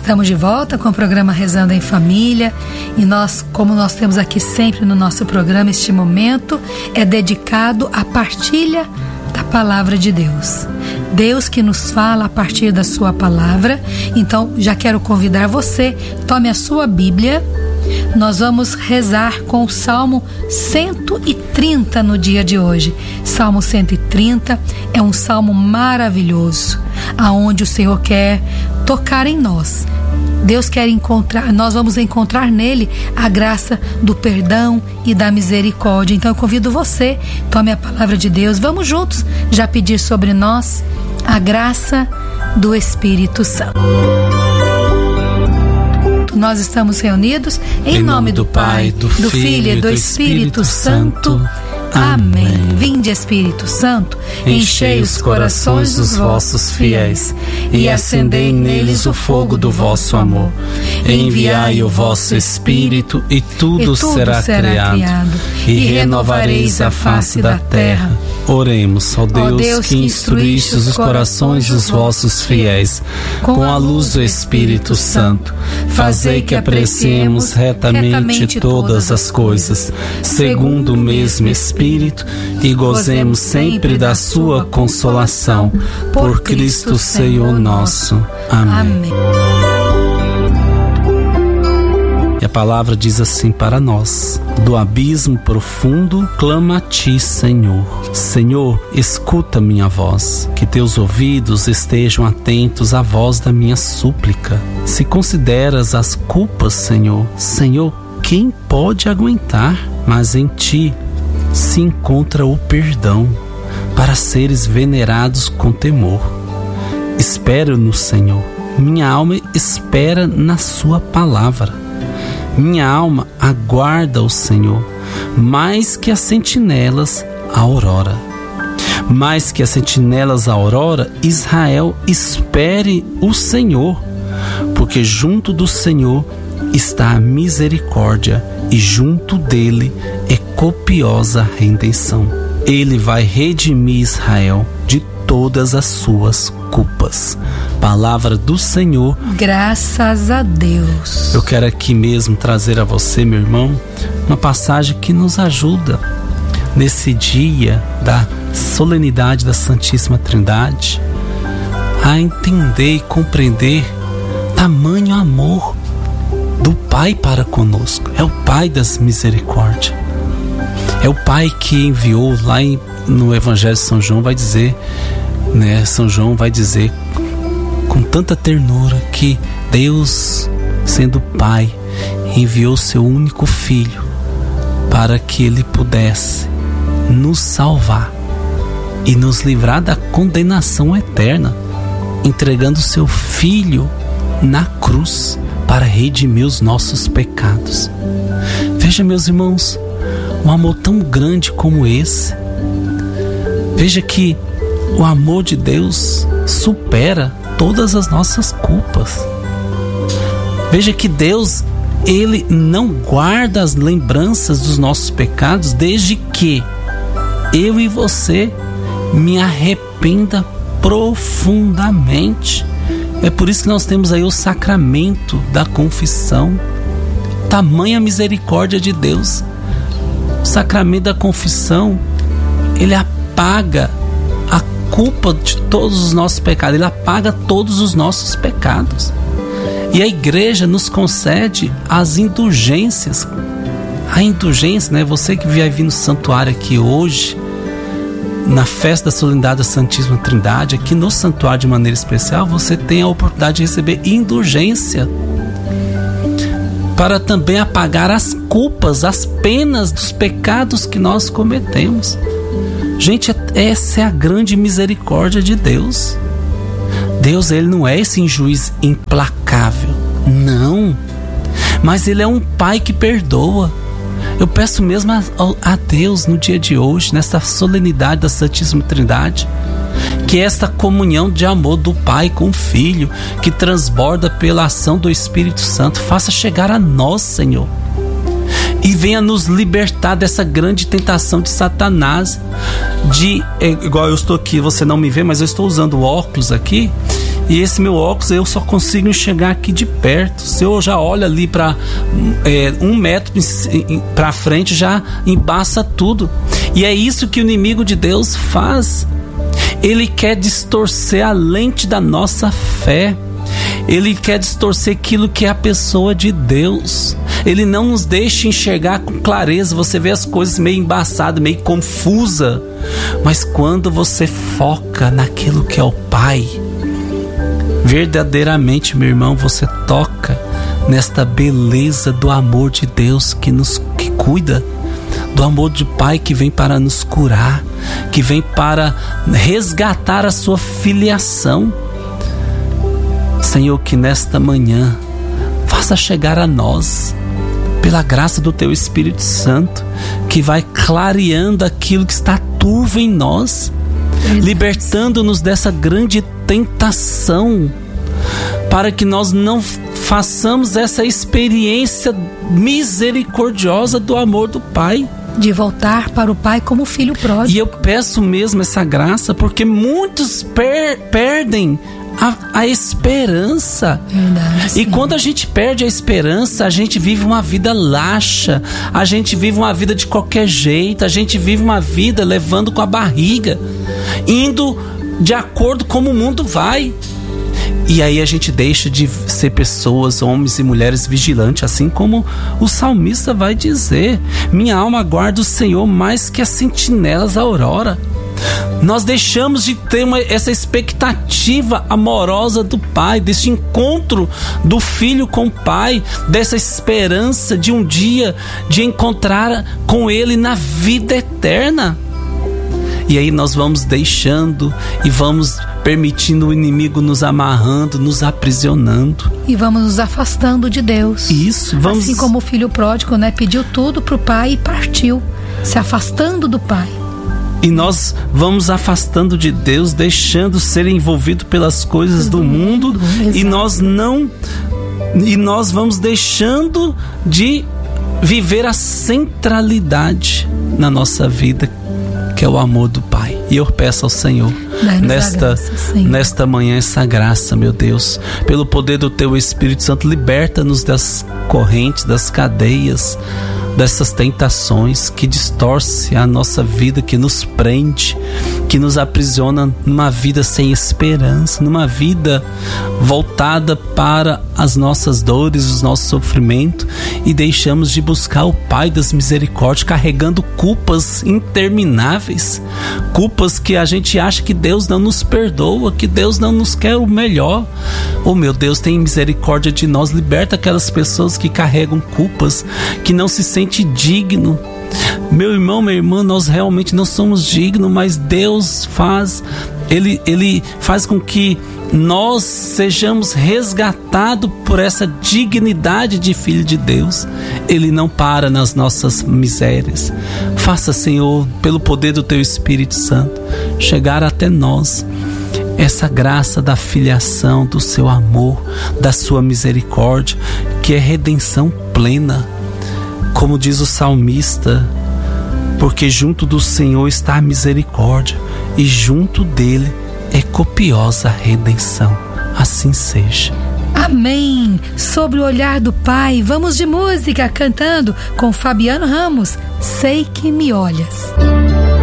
Estamos de volta com o programa Rezando em Família e como nós temos aqui sempre no nosso programa, este momento é dedicado à partilha da Palavra de Deus. Deus que nos fala a partir da sua palavra. Então já quero convidar você, tome a sua Bíblia. Nós vamos rezar com o Salmo 130 no dia de hoje. Salmo 130 é um salmo maravilhoso, aonde o Senhor quer tocar em nós. Deus quer encontrar, nós vamos encontrar nele a graça do perdão e da misericórdia. Então eu convido você, tome a palavra de Deus, vamos juntos já pedir sobre nós a graça do Espírito Santo. Nós estamos reunidos em nome do Pai, do Filho e do Espírito Santo. Amém. Vinde, Espírito Santo, enchei os corações dos vossos fiéis e acendei neles o fogo do vosso amor. Enviai o vosso Espírito e tudo será criado e renovareis a face da terra. Oremos, ó Deus que instruístes os corações dos vossos fiéis com a luz do Espírito Santo. Fazei que apreciemos retamente todas as coisas, segundo o mesmo Espírito, e gozemos sempre da sua consolação. Por Cristo Senhor nosso. Amém. E a palavra diz assim para nós: do abismo profundo clama a ti, Senhor. Senhor, escuta minha voz, que teus ouvidos estejam atentos à voz da minha súplica. Se consideras as culpas, Senhor, quem pode aguentar? Mas em ti se encontra o perdão, para seres venerados com temor. Espero no Senhor, minha alma espera na sua palavra. Minha alma aguarda o Senhor, mais que as sentinelas a aurora. Mais que as sentinelas a aurora, Israel espere o Senhor, porque junto do Senhor está a misericórdia e junto dele é copiosa redenção. Ele vai redimir Israel de todas as suas culpas. Palavra do Senhor. Graças a Deus. Eu quero aqui mesmo trazer a você, meu irmão, uma passagem que nos ajuda nesse dia da solenidade da Santíssima Trindade a entender e compreender tamanho amor do Pai para conosco. É o Pai das misericórdias. É o Pai que enviou lá no Evangelho de São João, vai dizer, né? São João vai dizer com tanta ternura que Deus, sendo Pai, enviou seu único Filho para que Ele pudesse nos salvar e nos livrar da condenação eterna, entregando seu Filho na cruz para redimir os nossos pecados. Veja, meus irmãos, um amor tão grande como esse. Veja que o amor de Deus supera todas as nossas culpas. Veja que Deus, Ele não guarda as lembranças dos nossos pecados, desde que eu e você me arrependa profundamente. É por isso que nós temos aí o sacramento da confissão. Tamanha misericórdia de Deus. O sacramento da confissão, ele apaga a culpa de todos os nossos pecados. Ele apaga todos os nossos pecados. E a igreja nos concede as indulgências. A indulgência, né? Você que vai vir no santuário aqui hoje, na festa da solenidade da Santíssima Trindade, aqui no santuário de maneira especial, você tem a oportunidade de receber indulgência para também apagar as culpas, as penas dos pecados que nós cometemos. Gente, essa é a grande misericórdia de Deus. Deus, Ele não é esse juiz implacável, não, mas Ele é um Pai que perdoa. Eu peço mesmo a Deus no dia de hoje, nesta solenidade da Santíssima Trindade, que esta comunhão de amor do Pai com o Filho, que transborda pela ação do Espírito Santo, faça chegar a nós, Senhor, e venha nos libertar dessa grande tentação de Satanás, igual eu estou aqui, você não me vê, mas eu estou usando óculos aqui, e esse meu óculos eu só consigo enxergar aqui de perto. Se eu já olho ali para 1 metro para frente, já embaça tudo. E é isso que o inimigo de Deus faz. Ele quer distorcer a lente da nossa fé. Ele quer distorcer aquilo que é a pessoa de Deus. Ele não nos deixa enxergar com clareza. Você vê as coisas meio embaçadas, meio confusa. Mas quando você foca naquilo que é o Pai, verdadeiramente, meu irmão, você toca nesta beleza do amor de Deus que cuida, do amor do Pai que vem para nos curar, que vem para resgatar a sua filiação. Senhor, que nesta manhã faça chegar a nós, pela graça do Teu Espírito Santo, que vai clareando aquilo que está turvo em nós, libertando-nos dessa grande tentação, para que nós não façamos essa experiência misericordiosa do amor do Pai, de voltar para o Pai como filho pródigo. E eu peço mesmo essa graça, porque muitos perdem a esperança. Verdade, e quando a gente perde a esperança, a gente vive uma vida laxa, a gente vive uma vida de qualquer jeito, a gente vive uma vida levando com a barriga, indo de acordo como o mundo vai. E aí a gente deixa de ser pessoas, homens e mulheres vigilantes, assim como o salmista vai dizer: minha alma aguarda o Senhor mais que as sentinelas da aurora. Nós deixamos de ter essa expectativa amorosa do Pai, desse encontro do Filho com o Pai, dessa esperança de um dia de encontrar com Ele na vida eterna. E aí nós vamos deixando e vamos permitindo o inimigo nos amarrando, nos aprisionando. E vamos nos afastando de Deus. Isso, vamos... Assim como o filho pródigo, pediu tudo para o Pai e partiu, se afastando do Pai. E nós vamos afastando de Deus, deixando ser envolvido pelas coisas do mundo. E nós vamos deixando de viver a centralidade na nossa vida, que é o amor do Pai. E eu peço ao Senhor, nesta manhã, essa graça, meu Deus, pelo poder do Teu Espírito Santo, liberta-nos das correntes, das cadeias, dessas tentações que distorce a nossa vida, que nos prende, que nos aprisiona numa vida sem esperança, numa vida voltada para as nossas dores, os nossos sofrimentos, e deixamos de buscar o Pai das misericórdias, carregando culpas intermináveis, culpas que a gente acha que Deus não nos perdoa, que Deus não nos quer o melhor. Oh, meu Deus, tem misericórdia de nós, liberta aquelas pessoas que carregam culpas, que não se sente digno. Meu irmão, minha irmã, nós realmente não somos dignos, mas Deus faz, Ele faz com que nós sejamos resgatados por essa dignidade de filho de Deus. Ele não para nas nossas misérias. Faça, Senhor, pelo poder do Teu Espírito Santo, chegar até nós essa graça da filiação, do Seu amor, da Sua misericórdia, que é redenção plena. Como diz o salmista, porque junto do Senhor está a misericórdia, e junto dele é copiosa a redenção. Assim seja. Amém. Sobre o olhar do Pai, vamos de música, cantando com Fabiano Ramos, Sei que me olhas.